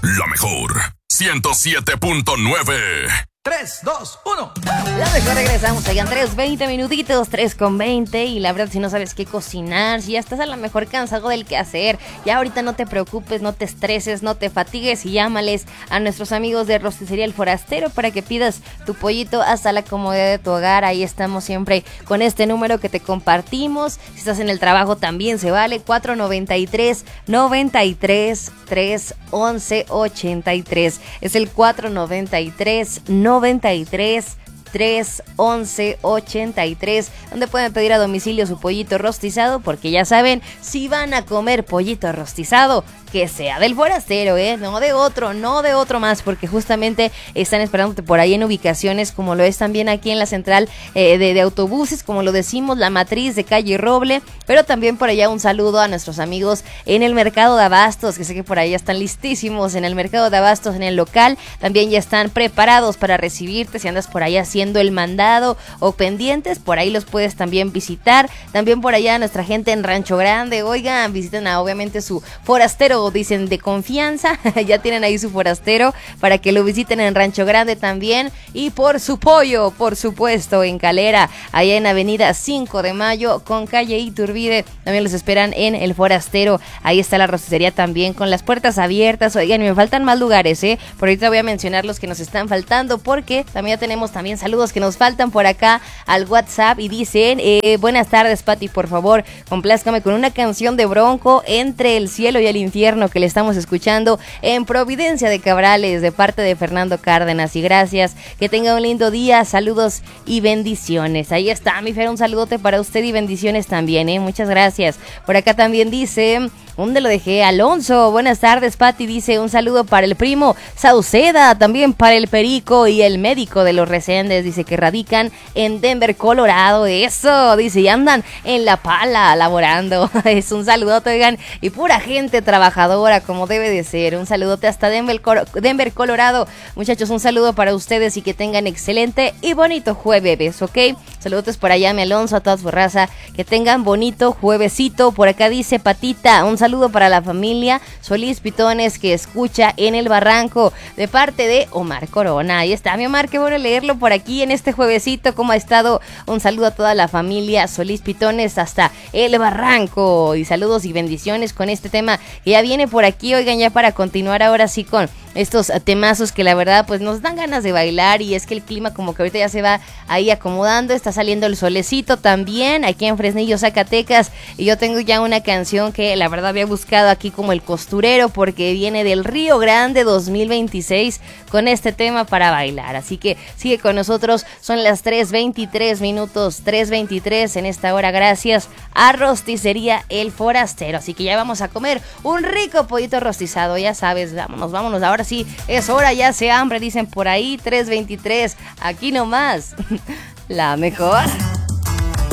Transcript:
La mejor 107.9. 3, 2, 1. La mejor regresamos, oigan, 3:20 minutitos, 3:20. Y la verdad, si no sabes qué cocinar, si ya estás a lo mejor cansado del quehacer, ya ahorita no te preocupes, no te estreses, no te fatigues y llámales a nuestros amigos de Rosticería El Forastero para que pidas tu pollito hasta la comodidad de tu hogar. Ahí estamos siempre con este número que te compartimos. Si estás en el trabajo también se vale, 493-93-311-83. Es el 493-93-311-83, donde pueden pedir a domicilio su pollito rostizado, porque ya saben, si van a comer pollito rostizado, que sea del Forastero, no de otro más, porque justamente están esperándote por ahí en ubicaciones como lo es también aquí en la central de autobuses, como lo decimos, la matriz de calle Roble, pero también por allá un saludo a nuestros amigos en el mercado de abastos, que sé que por ahí ya están listísimos en el mercado de abastos, en el local, también ya están preparados para recibirte, si andas por ahí haciendo el mandado o pendientes, por ahí los puedes también visitar. También por allá nuestra gente en Rancho Grande, oigan, visiten obviamente su Forastero, dicen, de confianza. Ya tienen ahí su Forastero para que lo visiten en Rancho Grande también. Y por su pollo, por supuesto, en Calera, allá en avenida 5 de Mayo con calle Iturbide, también los esperan en el Forastero. Ahí está la rosticería también con las puertas abiertas. Oigan, me faltan más lugares, por ahorita voy a mencionar los que nos están faltando, porque también ya tenemos también saludos que nos faltan por acá al WhatsApp y dicen, buenas tardes, Pati, por favor, complázcame con una canción de Bronco, Entre el cielo y el infierno, que le estamos escuchando en Providencia de Cabrales, de parte de Fernando Cárdenas. Y gracias, que tenga un lindo día, saludos y bendiciones. Ahí está, mi Fer, un saludote para usted y bendiciones también, muchas gracias. Por acá también dice, ¿dónde lo dejé? Alonso, buenas tardes, Pati, dice, un saludo para el primo Sauceda, también para el Perico y el médico de los Reséndez, dice que radican en Denver, Colorado. Eso, dice, y andan en La Pala laborando. Es un saludote, oigan, y pura gente trabajadora como debe de ser. Un saludote hasta Denver, Colorado. Muchachos, un saludo para ustedes y que tengan excelente y bonito jueves, ¿ok? Saludotes por allá, mi Alonso, a toda su raza, que tengan bonito juevesito. Por acá dice Patita, un saludo para la familia Solís Pitones que escucha en el Barranco, de parte de Omar Corona. Ahí está, mi Omar, qué bueno leerlo por aquí en este juevesito. ¿Cómo ha estado? Un saludo a toda la familia Solís Pitones hasta el Barranco, y saludos y bendiciones con este tema que ya viene por aquí. Oigan, ya para continuar ahora sí con estos temazos que la verdad pues nos dan ganas de bailar, y es que el clima como que ahorita ya se va ahí acomodando, está saliendo el solecito también aquí en Fresnillo, Zacatecas, y yo tengo ya una canción que la verdad había buscado aquí como el costurero, porque viene del Río Grande 2026 con este tema para bailar, así que sigue con nosotros. Son las 3:23 minutos, 3:23 en esta hora, gracias a Rosticería El Forastero, así que ya vamos a comer un rico pollito rostizado, ya sabes, vámonos, ahora sí, es hora, ya se hambre, dicen por ahí, 3:23, aquí nomás, la mejor.